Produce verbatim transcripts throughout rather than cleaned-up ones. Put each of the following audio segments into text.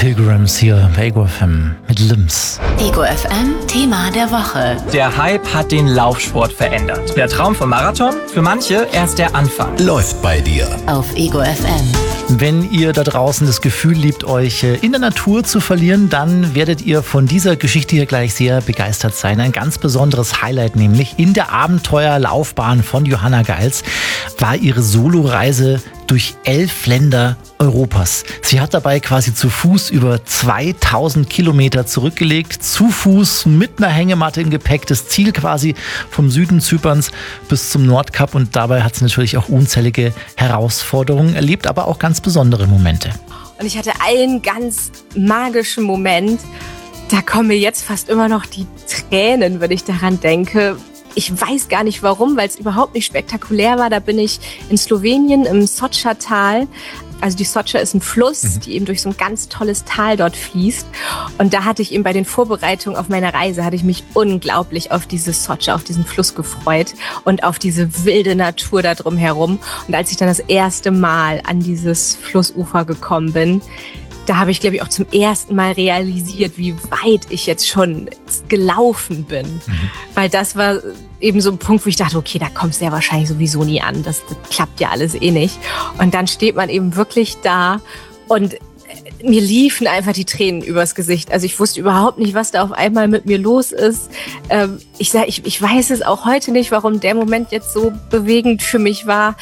Pilgrims hier bei Ego F M mit Limbs. Ego F M, Thema der Woche. Der Hype hat den Laufsport verändert. Der Traum vom Marathon? Für manche erst der Anfang. Läuft bei dir. Auf Ego F M. Wenn ihr da draußen das Gefühl liebt, euch in der Natur zu verlieren, dann werdet ihr von dieser Geschichte hier gleich sehr begeistert sein. Ein ganz besonderes Highlight nämlich in der Abenteuerlaufbahn von Johanna Geils war ihre Soloreise durch elf Länder Europas. Sie hat dabei quasi zu Fuß über zweitausend Kilometer zurückgelegt, zu Fuß mit einer Hängematte im Gepäck, das Ziel quasi vom Süden Zyperns bis zum Nordkap, und dabei hat sie natürlich auch unzählige Herausforderungen erlebt, aber auch ganz besondere Momente. Und ich hatte einen ganz magischen Moment, da kommen mir jetzt fast immer noch die Tränen, wenn ich daran denke. Ich weiß gar nicht warum, weil es überhaupt nicht spektakulär war. Da bin ich in Slowenien im Soča-Tal. Also die Soča ist ein Fluss, mhm. die eben durch so ein ganz tolles Tal dort fließt. Und da hatte ich eben bei den Vorbereitungen auf meine Reise, hatte ich mich unglaublich auf dieses Soča, auf diesen Fluss gefreut und auf diese wilde Natur da drumherum. Und als ich dann das erste Mal an dieses Flussufer gekommen bin, da habe ich, glaube ich, auch zum ersten Mal realisiert, wie weit ich jetzt schon gelaufen bin. Mhm. Weil das war eben so ein Punkt, wo ich dachte, okay, da kommst du ja wahrscheinlich sowieso nie an. Das, das klappt ja alles eh nicht. Und dann steht man eben wirklich da und mir liefen einfach die Tränen übers Gesicht. Also ich wusste überhaupt nicht, was da auf einmal mit mir los ist. Ähm, ich, sag, ich, ich weiß es auch heute nicht, warum der Moment jetzt so bewegend für mich war.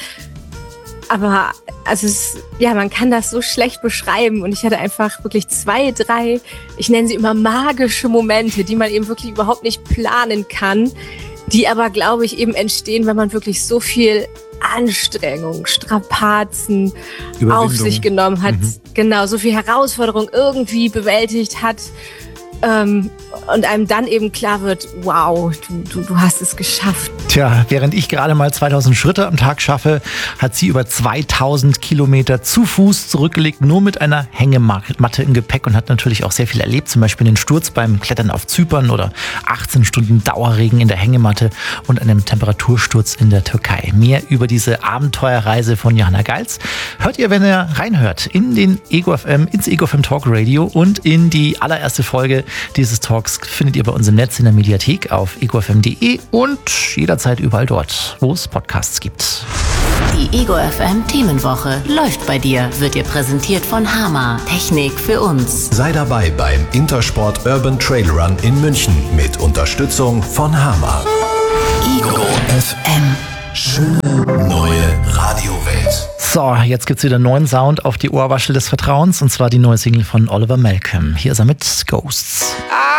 Aber also es, ja, man kann das so schlecht beschreiben, und ich hatte einfach wirklich zwei, drei, ich nenne sie immer magische Momente, die man eben wirklich überhaupt nicht planen kann, die aber, glaube ich, eben entstehen, wenn man wirklich so viel Anstrengung, Strapazen auf sich genommen hat, mhm. genau, so viel Herausforderung irgendwie bewältigt hat. Ähm, und einem dann eben klar wird, wow, du, du, du hast es geschafft. Tja, während ich gerade mal zweitausend Schritte am Tag schaffe, hat sie über zweitausend Kilometer zu Fuß zurückgelegt, nur mit einer Hängematte im Gepäck, und hat natürlich auch sehr viel erlebt, zum Beispiel den Sturz beim Klettern auf Zypern oder achtzehn Stunden Dauerregen in der Hängematte und einem Temperatursturz in der Türkei. Mehr über diese Abenteuerreise von Johanna Geils hört ihr, wenn ihr reinhört, in den Ego F M, ins Ego F M Talk Radio, und in die allererste Folge dieses Talks findet ihr bei uns im Netz in der Mediathek auf ego f m punkt de und jederzeit überall dort, wo es Podcasts gibt. Die Ego F M Themenwoche läuft bei dir, wird dir präsentiert von Hama. Technik für uns. Sei dabei beim Intersport Urban Trail Run in München mit Unterstützung von Hama. Ego F M. Schöne neue Radiowelt. So, jetzt gibt's wieder einen neuen Sound auf die Ohrwaschel des Vertrauens, und zwar die neue Single von Oliver Malcolm. Hier ist er mit Ghosts.